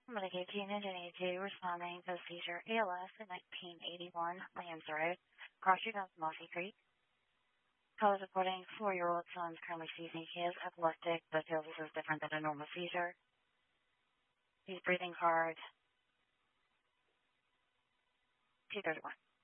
Medicaid Engine 82 responding to seizure ALS at 1981 Lands Road, cross street on Mossy Creek. Call is reporting 4-year-old son's currently seizing. He is epileptic, but feels this is different than a normal seizure. He's breathing hard. 231.